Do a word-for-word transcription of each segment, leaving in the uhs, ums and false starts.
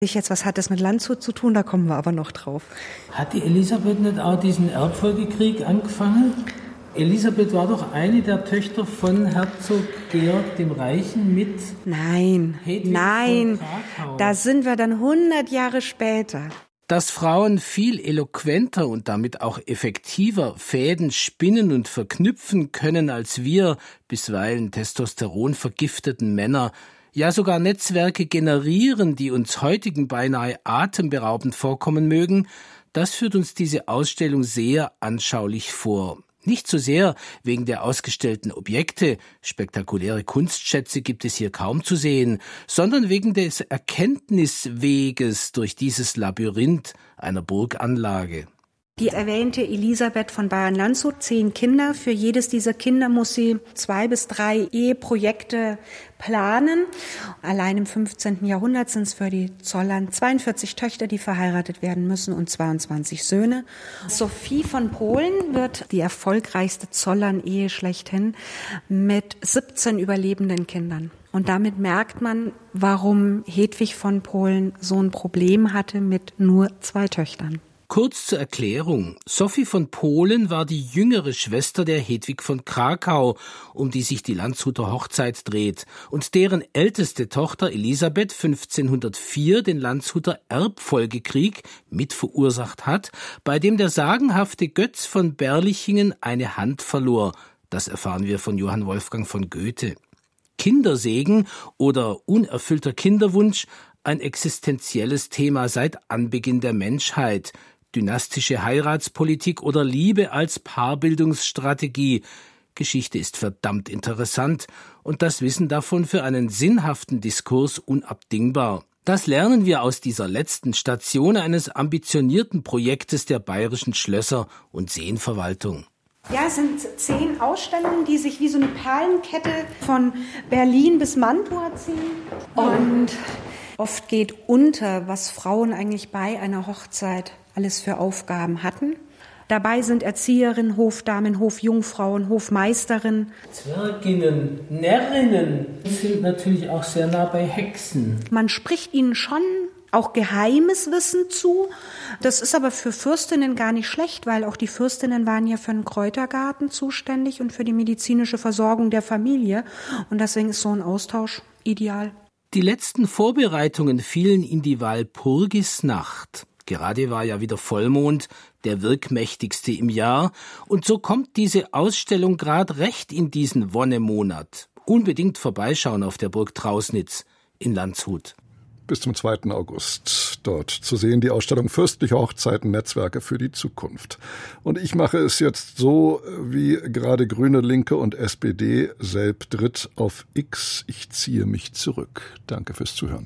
Jetzt, was hat das mit Landshut zu tun? Da kommen wir aber noch drauf. Hat die Elisabeth nicht auch diesen Erbfolgekrieg angefangen? Elisabeth war doch eine der Töchter von Herzog Georg dem Reichen mit Nein, Hedwig nein, von Krakau. Da sind wir dann hundert Jahre später. Dass Frauen viel eloquenter und damit auch effektiver Fäden spinnen und verknüpfen können als wir, bisweilen Testosteron vergifteten Männer, ja sogar Netzwerke generieren, die uns heutigen beinahe atemberaubend vorkommen mögen, das führt uns diese Ausstellung sehr anschaulich vor. Nicht so sehr wegen der ausgestellten Objekte, spektakuläre Kunstschätze gibt es hier kaum zu sehen, sondern wegen des Erkenntnisweges durch dieses Labyrinth einer Burganlage. Die erwähnte Elisabeth von Bayern-Landshut, zehn Kinder. Für jedes dieser Kinder muss sie zwei bis drei Eheprojekte planen. Allein im fünfzehnten Jahrhundert sind es für die Zollern zweiundvierzig Töchter, die verheiratet werden müssen, und zweiundzwanzig Söhne. Sophie von Polen wird die erfolgreichste Zollern-Ehe schlechthin mit siebzehn überlebenden Kindern. Und damit merkt man, warum Hedwig von Polen so ein Problem hatte mit nur zwei Töchtern. Kurz zur Erklärung. Sophie von Polen war die jüngere Schwester der Hedwig von Krakau, um die sich die Landshuter Hochzeit dreht, und deren älteste Tochter Elisabeth fünfzehnhundertvier den Landshuter Erbfolgekrieg mit verursacht hat, bei dem der sagenhafte Götz von Berlichingen eine Hand verlor. Das erfahren wir von Johann Wolfgang von Goethe. Kindersegen oder unerfüllter Kinderwunsch, ein existenzielles Thema seit Anbeginn der Menschheit. Dynastische Heiratspolitik oder Liebe als Paarbildungsstrategie. Geschichte ist verdammt interessant und das Wissen davon für einen sinnhaften Diskurs unabdingbar. Das lernen wir aus dieser letzten Station eines ambitionierten Projektes der Bayerischen Schlösser- und Seenverwaltung. Ja, es sind zehn Ausstellungen, die sich wie so eine Perlenkette von Berlin bis Mantua ziehen. Und oft geht unter, was Frauen eigentlich bei einer Hochzeit alles für Aufgaben hatten. Dabei sind Erzieherinnen, Hofdamen, Hofjungfrauen, Hofmeisterinnen. Zwerginnen, Närrinnen sind natürlich auch sehr nah bei Hexen. Man spricht ihnen schon auch geheimes Wissen zu. Das ist aber für Fürstinnen gar nicht schlecht, weil auch die Fürstinnen waren ja für den Kräutergarten zuständig und für die medizinische Versorgung der Familie. Und deswegen ist so ein Austausch ideal. Die letzten Vorbereitungen fielen in die Walpurgisnacht. Gerade war ja wieder Vollmond, der wirkmächtigste im Jahr. Und so kommt diese Ausstellung gerade recht in diesen Wonnemonat. Unbedingt vorbeischauen auf der Burg Trausnitz in Landshut. Bis zum zweiten August. Dort zu sehen die Ausstellung Fürstliche Hochzeiten, Netzwerke für die Zukunft. Und ich mache es jetzt so, wie gerade Grüne, Linke und S P D selbdritt auf X. Ich ziehe mich zurück. Danke fürs Zuhören.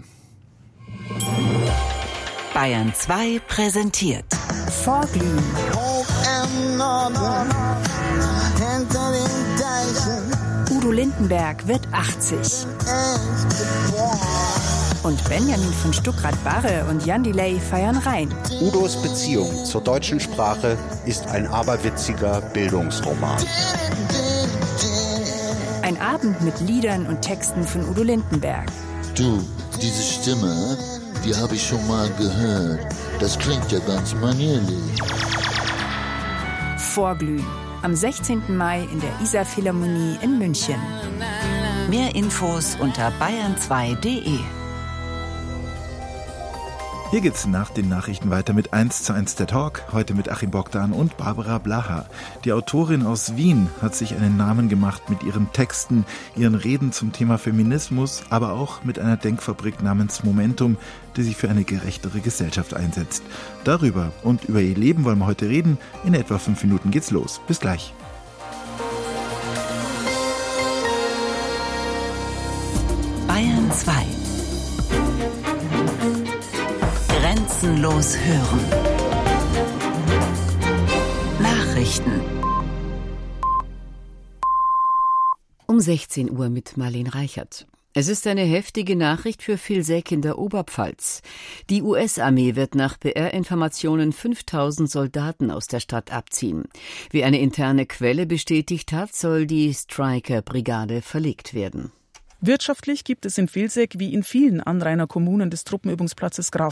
Bayern zwei präsentiert Vorglühen. Udo Lindenberg wird achtzig. Und Benjamin von Stuckrad-Barre und Jan Delay feiern Rhein. Udos Beziehung zur deutschen Sprache ist ein aberwitziger Bildungsroman. Ein Abend mit Liedern und Texten von Udo Lindenberg. Du, diese Stimme, die habe ich schon mal gehört. Das klingt ja ganz manierlich. Vorglühen. Am sechzehnten Mai in der Isar Philharmonie in München. Mehr Infos unter bayern zwei punkt de. Hier geht's nach den Nachrichten weiter mit eins zu eins der Talk, heute mit Achim Bogdan und Barbara Blaha. Die Autorin aus Wien hat sich einen Namen gemacht mit ihren Texten, ihren Reden zum Thema Feminismus, aber auch mit einer Denkfabrik namens Momentum, die sich für eine gerechtere Gesellschaft einsetzt. Darüber und über ihr Leben wollen wir heute reden. In etwa fünf Minuten geht's los. Bis gleich. Bayern zwei. Grenzenlos hören. Nachrichten. Um sechzehn Uhr mit Marlene Reichert. Es ist eine heftige Nachricht für Vilseck in der Oberpfalz. Die U S-Armee wird nach B R-Informationen fünftausend Soldaten aus der Stadt abziehen. Wie eine interne Quelle bestätigt hat, soll die Stryker-Brigade verlegt werden. Wirtschaftlich gibt es in Vilseck wie in vielen Anrainerkommunen des Truppenübungsplatzes Graf